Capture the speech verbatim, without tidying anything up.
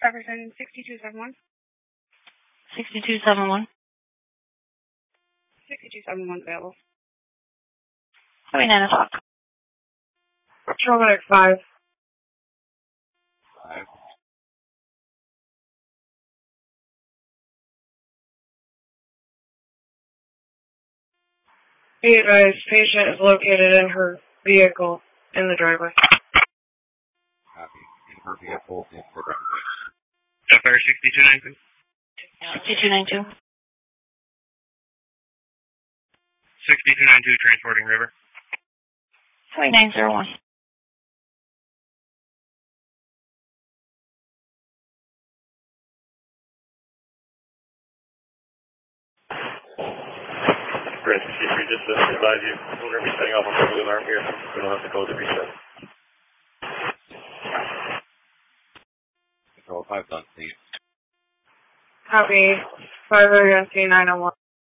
Jefferson, sixty-two seventy-one. sixty-two seventy-one. sixty-two seventy-one available. seventy-nine o'clock. Paramedic five. Five. Be advised, patient is located in her vehicle in the driveway. Copy. In her vehicle in the driveway. F R sixty-two ninety-two. sixty-two ninety-two. sixty-two ninety-two transporting River. seventy-nine oh one. Chris, if we just uh, advise you, we're going to be setting off a public alarm here, so we don't have to go to reset. Control five done, please. Copy. five oh nine oh one.